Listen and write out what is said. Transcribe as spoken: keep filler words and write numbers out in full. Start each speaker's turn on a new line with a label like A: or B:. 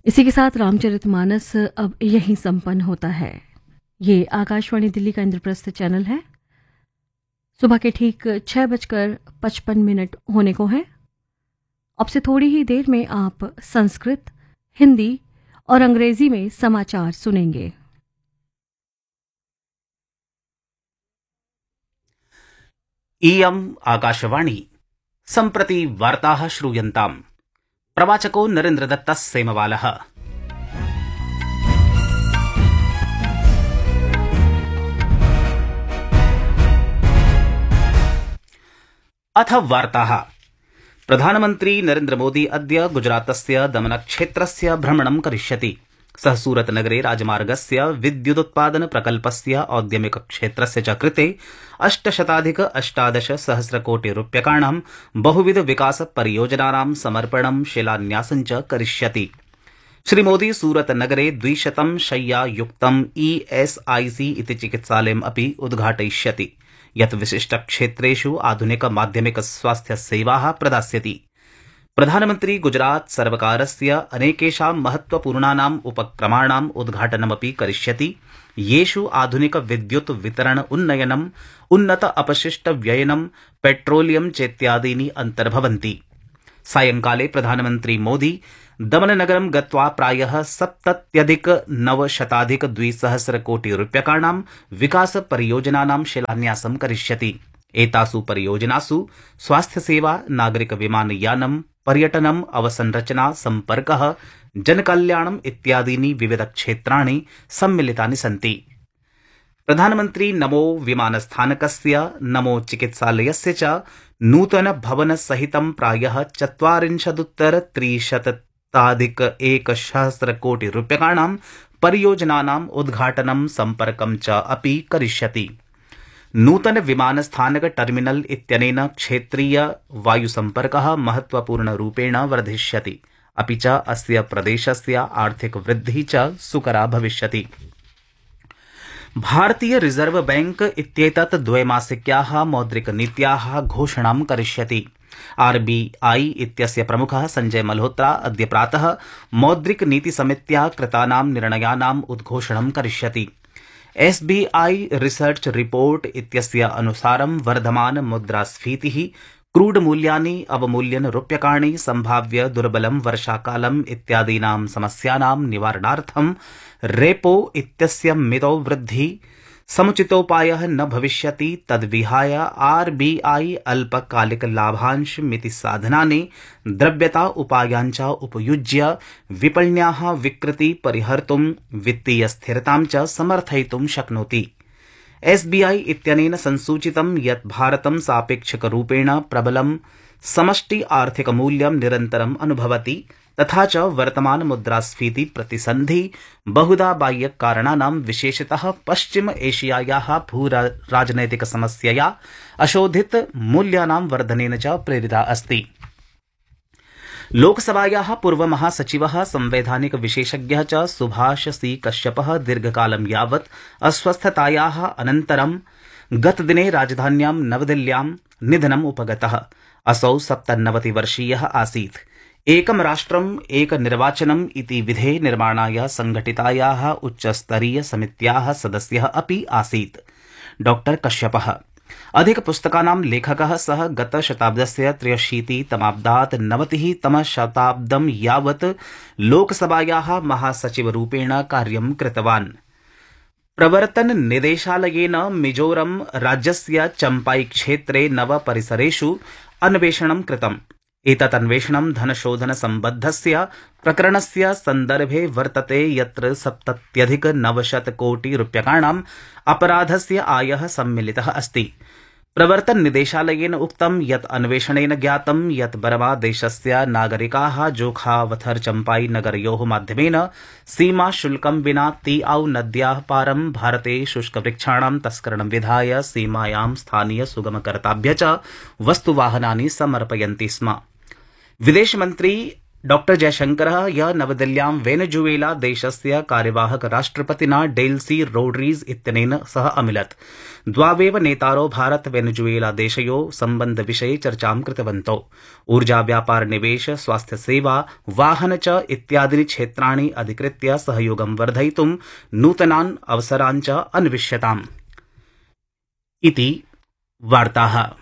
A: इसी के साथ रामचरितमानस अब यहीं संपन्न होता है। ये आकाशवाणी दिल्ली का इंद्रप्रस्थ चैनल है। सुबह के ठीक छह बजकर पचपन मिनट होने को है। अब से थोड़ी ही देर में आप संस्कृत, हिंदी और अंग्रेजी में समाचार सुनेंगे।
B: इयम् आकाशवाणी सम्प्रति वार्ताः श्रूयन्ताम्। प्रवाचको नरेन्द्रदत्तः सेमवालः। अथ वार्ताः। प्रधानमन्त्री नरेन्द्र मोदी अद्य गुजरातस्य दमनक्षेत्रस्य भ्रमणं करिष्यति। सः सूरतनगरे राजमार्गस्य विद्युदुत्पादन प्रकल्पस्य औद्यमिक क्षेत्रस्य च कृते अष्टशताधिक अष्टादश सहस्रकोटि रूप्यकाणां बहुविध विकास परियोजनानां समर्पणं शिलान्यासं च करिष्यति। श्रीमोदी सूरतनगरे द्विशतं शय्यायुक्तं ईएसआईसी इति चिकित्सालयम् अपि उद्घाटयिष्यति, यत् विशिष्टक्षेत्रेषु आधुनिक माध्यमिक स्वास्थ्य सेवाः प्रदास्यति। प्रधानमन्त्री गुजरात सर्वकारस्य अनेकेषां महत्वपूर्णानाम् उपक्रमाणाम् उद्घाटनमपि करिष्यति, येषु आधुनिक विद्युत् वितरण उन्नयनम्, उन्नत अपशिष्ट व्ययनं, पेट्रोलियम चेत्यादीनि अन्तर्भवन्ति। सायंकाले प्रधानमन्त्री मोदी दमननगरं गत्वा प्रायः सप्तत्यधिक नवशताधिक द्विसहस्र कोटि रूप्यकाणां विकास परियोजनानां शिलान्यासं करिष्यति। एतासु परियोजनासु स्वास्थ्यसेवा, नागरिक विमानयानं, पर्यटनम्, अवसंरचना, सम्पर्कः, जनकल्याणम् इत्यादीनि विविध क्षेत्राणि सम्मिलितानि सन्ति। प्रधानमन्त्री नमो विमानस्थानकस्य, नमो चिकित्सालयस्य च नूतन भवन सहितं प्रायः चत्वारिंशदुत्तर त्रिशताधिक एकसहस्र कोटि रूप्यकाणां परियोजनानाम् उद्घाटनं, सम्पर्कं च अपि करिष्यति। नूतन विमानस्थानक टर्मिनल इत्यनेन क्षेत्रीय वायुसम्पर्कः महत्वपूर्णरूपेण वर्धिष्यति, अपि च अस्य प्रदेशस्य आर्थिक वृद्धिः च सुकरा भविष्यति। भारतीय रिजर्व बैंक इत्येतत् द्वैमासिक्याः मौद्रिकनीत्याः घोषणां करिष्यति। आरबीआई इत्यस्य प्रमुखः संजय मल्होत्रा अद्य प्रातः मौद्रिकनीतिसमित्या कृतानां निर्णयानाम् उद्घोषणं करिष्यति। एसबीआई रिसर्च रिपोर्ट इत्यस्य अनुसारं वर्धमान मुद्रास्फीतिः, क्रूड मूल्यानि अवमूल्यन रूप्यकाणि, संभाव्य दुर्बलं वर्षाकालम् इत्यादीनां समस्यानां निवारणार्थं रेपो इत्यस्य मितौ वृद्धि समुचितोपायः न भविष्यति। तद्विहाय आरबीआई अल्पकालिक लाभांश मिति साधनानि द्रव्यता उपायांच उपयुज्य विपण्याः विकृति परिहर्तुं वित्तीय स्थिरतां च समर्थयितुं शक्नोति। एसबीआई इत्यनेन संसूचितं यत् भारतं सापेक्षिकरूपेण प्रबलं समष्टि आर्थिक मूल्यं निरन्तरम् अनुभवति, तथा च वर्तमान मुद्रास्फीति प्रतिसन्धि बहुधा बाह्य कारणानां, विशेषतः पश्चिम एशियायाः भू राजनैतिक समस्यया अशोधित मूल्यानां वर्धनेन च प्रेरिता अस्ति। लोकसभायाः पूर्व महासचिवः, संवैधानिक विशेषज्ञः च सुभाष सी कश्यपः दीर्घकालं यावत् अस्वस्थतायाः अनन्तरं गतदिने राजधान्यां नवदिल्ल्यां निधनम् उपगतः। असौ सप्तनवतिवर्षीयः आसीत्। एकं राष्ट्रम् एक निर्वाचनम् इति विधे निर्माणाय संघटितायाः उच्चस्तरीय समित्याः सदस्यः अपि आसीत्। डॉक्टर कश्यपः अधिक पुस्तकानां लेखकः। सः गतशताब्दस्य त्र्यशीतितमाब्दात् नवतितमशताब्दं यावत् लोकसभायाः महासचिवरूपेण कार्यं कृतवान्। प्रवर्तन निदेशालयेन मिजोरम राज्यस्य चम्पाई क्षेत्रे नव परिसरेषु अन्वेषणं कृतम्। एतत् अन्वेषणं धनशोधन सम्बद्धस्य प्रकरणस्य सन्दर्भे वर्तते, यत्र सप्तत्यधिक नवशत कोटि रूप्यकाणाम् अपराधस्य आयः सम्मिलितः अस्ति। प्रवर्तन निदेशालयेन उक्तं यत् अन्वेषणेन ज्ञातं यत् बर्मा देशस्य नागरिकाः जोखावथर चम्पाई नगरयोः माध्यमेन सीमा शुल्कं विना तीआउ नद्याः पारं भारते शुष्कवृक्षाणां तस्करणं विधाय सीमायां स्थानीय सुगमकर्ताभ्य च वस्तुवाहनानि समर्पयन्ति स्म। विदेशमन्त्री डॉक्टर जयशंकरः ह्यः नवदिल्ल्यां वेनेजुएला देशस्य कार्यवाहक राष्ट्रपतिना डेल्सी रोड्रीग्ज इत्यनेन सह अमिलत्। द्वावेव नेतारौ भारत वेनेजुएला देशयोः सम्बन्धविषये चर्चां कृतवन्तौ। ऊर्जा व्यापार निवेश स्वास्थ्य सेवा वाहन च इत्यादीनि क्षेत्राणि अधिकृत्य सहयोगं वर्धयितुं नूतनान् अवसरान् च अन्विष्यताम् इति वार्ताः।